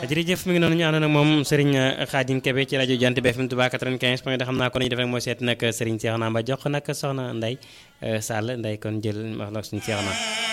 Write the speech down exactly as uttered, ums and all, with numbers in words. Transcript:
jërëjëf mi ngi noonu ñu àndoon ak moom Serigne Khadim Kébé ci rajo Jant bi F M Touba quatre-vingt-quinze point deux xam naa ko nañu def rek mooy seet nag Serigne Cheikhouna Mbaye jox ko nag soxna Ndeye Sall Ndeye kon jël wax nag suñu Cheikhouna